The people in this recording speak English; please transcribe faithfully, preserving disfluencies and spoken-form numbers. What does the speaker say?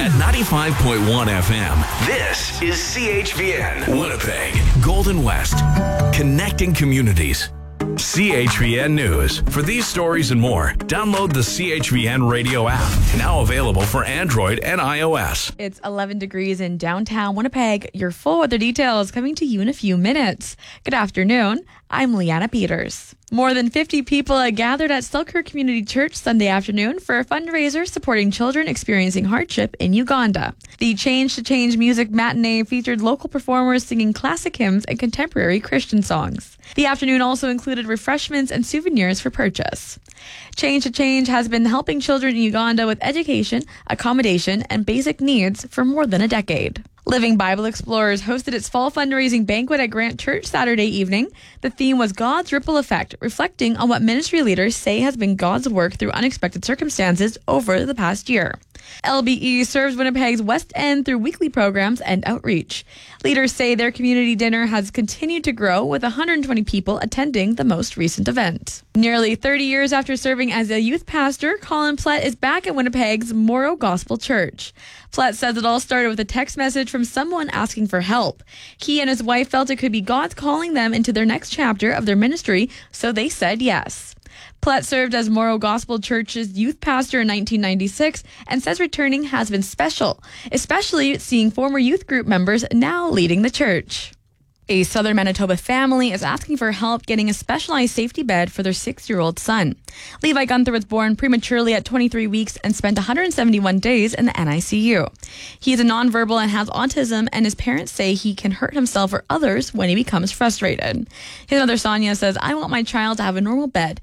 At ninety-five point one F M, this is C H V N, Winnipeg, Golden West, connecting communities. C H V N News. For these stories and more, download the C H V N radio app, now available for Android and iOS. It's eleven degrees in downtown Winnipeg. Your full weather details coming to you in a few minutes. Good afternoon. I'm Leanna Peters. More than fifty people are gathered at Selkirk Community Church Sunday afternoon for a fundraiser supporting children experiencing hardship in Uganda. The Change to Change music matinee featured local performers singing classic hymns and contemporary Christian songs. The afternoon also included refreshments and souvenirs for purchase. Change to Change has been helping children in Uganda with education, accommodation, and basic needs for more than a decade. Living Bible Explorers hosted its fall fundraising banquet at Grant Church Saturday evening. The theme was God's Ripple Effect, reflecting on what ministry leaders say has been God's work through unexpected circumstances over the past year. L B E serves Winnipeg's West End through weekly programs and outreach. Leaders say their community dinner has continued to grow, with one hundred twenty people attending the most recent event. Nearly thirty years after serving as a youth pastor, Colin Plett is back at Winnipeg's Morrow Gospel Church. Plett says it all started with a text message from someone asking for help. He and his wife felt it could be God calling them into their next chapter of their ministry, so they said yes. Plett served as Morrow Gospel Church's youth pastor in nineteen ninety-six and says returning has been special, especially seeing former youth group members now leading the church. A southern Manitoba family is asking for help getting a specialized safety bed for their six-year-old son. Levi Gunther was born prematurely at twenty-three weeks and spent one hundred seventy-one days in the N I C U. He is a nonverbal and has autism, and his parents say he can hurt himself or others when he becomes frustrated. His mother, Sonia, says, "I want my child to have a normal bed